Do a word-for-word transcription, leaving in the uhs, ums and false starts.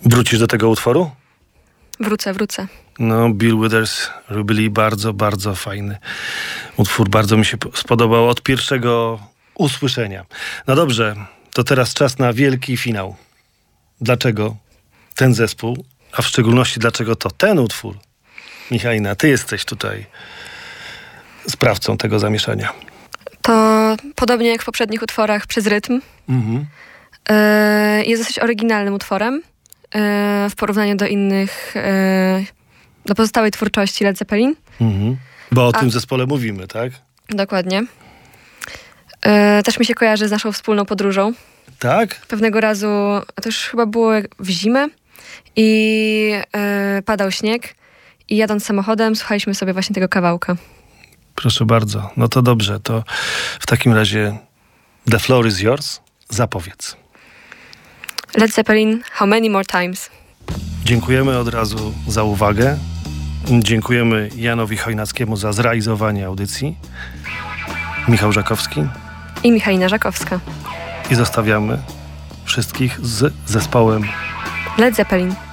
Wrócisz do tego utworu? Wrócę, wrócę. No, Bill Withers robili bardzo, bardzo fajny utwór. Bardzo mi się spodobał od pierwszego usłyszenia. No dobrze, to teraz czas na wielki finał. Dlaczego ten zespół, a w szczególności dlaczego to ten utwór? Michałina, ty jesteś tutaj sprawcą tego zamieszania. To podobnie jak w poprzednich utworach Przez rytm. Mhm. Yy, jest dosyć oryginalnym utworem yy, w porównaniu do innych, yy, do pozostałej twórczości Led Zeppelin. Mhm. Bo o A. tym zespole mówimy, tak? Dokładnie. Yy, też mi się kojarzy z naszą wspólną podróżą. Tak? Pewnego razu, a to już chyba było w zimę i yy, padał śnieg i jadąc samochodem słuchaliśmy sobie właśnie tego kawałka. Proszę bardzo. No to dobrze. To w takim razie The Floor is yours. Zapowiedz. Led Zeppelin, How Many More Times. Dziękujemy od razu za uwagę. Dziękujemy Janowi Chojnackiemu za zrealizowanie audycji. Michał Żakowski. I Michalina Żakowska. I zostawiamy wszystkich z zespołem Led Zeppelin.